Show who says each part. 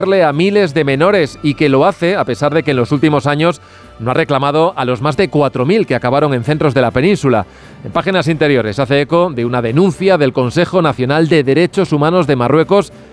Speaker 1: a miles de menores y que lo hace a pesar de que en los últimos años no ha reclamado a los más de 4.000 que acabaron en centros de la península. En páginas interiores hace eco de una denuncia del Consejo Nacional de Derechos Humanos de Marruecos